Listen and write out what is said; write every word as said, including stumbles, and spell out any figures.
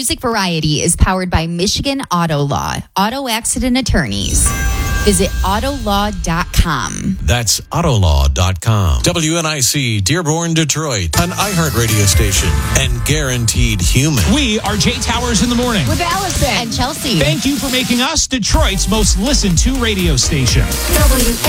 Music Variety is powered by Michigan Auto Law, auto accident attorneys. Visit auto law dot com. That's auto law dot com. W N I C, Dearborn, Detroit, an iHeartRadio station, and guaranteed human. We are Jay Towers in the morning. With Allison and Chelsea. Thank you for making us Detroit's most listened to radio station. W